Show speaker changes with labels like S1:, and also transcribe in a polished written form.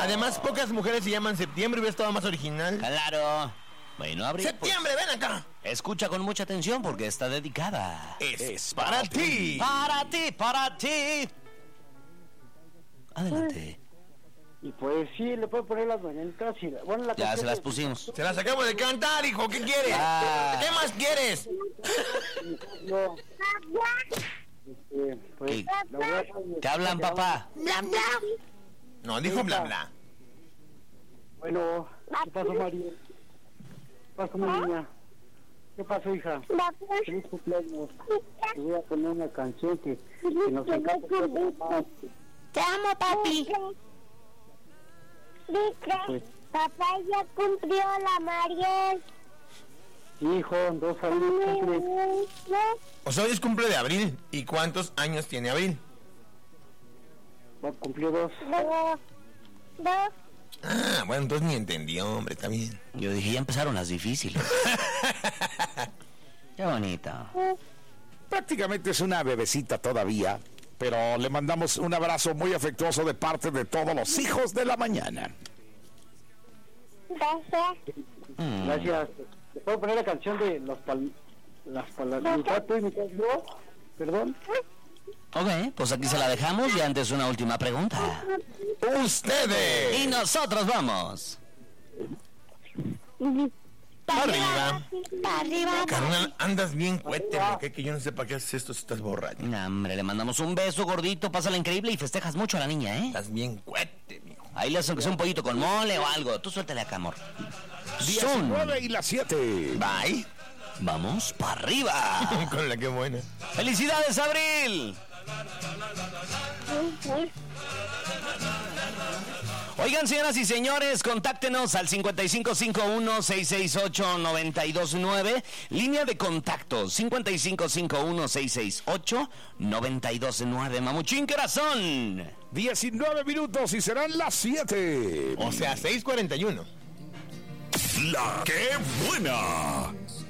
S1: Además, pocas mujeres se llaman Septiembre, hubiera estado más original.
S2: Claro. Bueno, Abril,
S1: ¡Septiembre, ven acá!
S2: Escucha con mucha atención porque está dedicada.
S1: Es para ti.
S2: Para ti, para ti. Adelante.
S3: Y pues sí, le puedo poner las mañanitas y bueno, la
S2: Ya
S3: canción
S2: se las
S3: de-
S2: pusimos.
S1: Se las acabo de cantar, hijo, ¿qué quieres?
S2: Ah.
S1: ¿Qué más quieres?
S3: No, pues,
S2: ¿Qué?
S3: la verdad,
S2: ¿Qué hablan, papá?
S1: Bla, bla. No, dijo bla, bla.
S3: Bueno, ¿qué pasó, María? ¿Qué pasó, mi niña? ¿Qué pasó, hija? Feliz cumpleaños. Te voy a poner una canción que nos encanta.
S4: Te amo, papi.
S3: Pues,
S4: Papá ya cumplió la Mariel.
S3: hijo, 2 años cumple.
S1: O sea, hoy es cumple de Abril. ¿Y cuántos años tiene Abril?
S3: Va a cumplir 2.
S4: Dos.
S1: Ah, bueno, entonces ni entendió, hombre, está bien.
S2: Yo dije, ya empezaron las difíciles. Qué bonito.
S5: Prácticamente es una bebecita todavía, pero le mandamos un abrazo muy afectuoso de parte de todos los hijos de la mañana.
S4: Gracias.
S3: Gracias. ¿Le puedo poner la canción de las palabras? ¿Mitad tú y mitad yo? ¿Perdón?
S2: Ok, pues aquí se la dejamos y antes una última pregunta.
S1: ¡Ustedes!
S2: Y nosotros vamos.
S1: Arriba.
S4: Arriba.
S1: Carnal, andas bien cuete, me cae que yo no sé para qué haces esto si estás borracho.
S2: Nah, hombre, le mandamos un beso gordito, pásala increíble y festejas mucho a la niña, ¿eh?
S1: Estás bien cuete, mijo.
S2: Ahí le hacen que sea un pollito con mole o algo. Tú suéltale acá, amor.
S5: 19 y las 7.
S1: Bye.
S2: Vamos para arriba.
S1: Con la que buena.
S2: ¡Felicidades, Abril! Oigan, señoras y señores, contáctenos al 5551-668-929, línea de contacto 5551-668-929. Mamuchín, ¿qué horas son?
S5: 19 minutos y serán las 7.
S1: O sea, 6:41.
S6: La que buena.